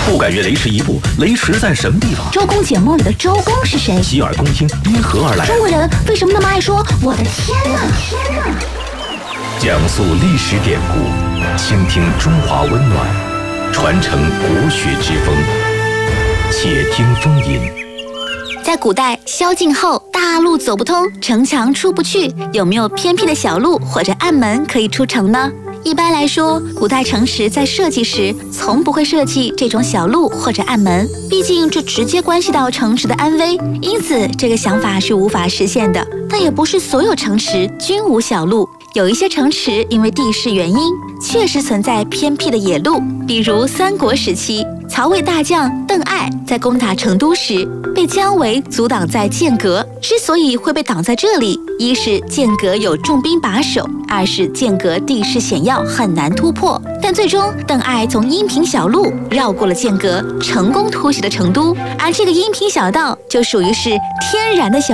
不敢越雷池一步，雷池在什么地方？ 周公解梦里的周公是谁？ 洗耳恭听，因何而来？ 中国人为什么那么爱说我的天哪？ 讲述历史典故，倾听中华温暖，传承国学之风。且听风吟。 在古代，宵禁后，大路走不通，城墙出不去，有没有偏僻的小路或者暗门可以出城呢？一般来说，古代城池在设计时从不会设计这种小路或者暗门，毕竟这直接关系到城池的安危，因此这个想法是无法实现的。但也不是所有城池均无小路，有一些城池因为地势原因，确实存在偏僻的野路。比如三国时期，曹魏大将邓艾在攻打成都时，被姜维阻挡在剑阁。之所以会被挡在这里，一是剑阁有重兵把守，二是剑阁地势险要，很难突破。但最终，邓艾从阴平小路绕过了剑阁，成功突袭了成都。而这个阴平小道就属于是天然的小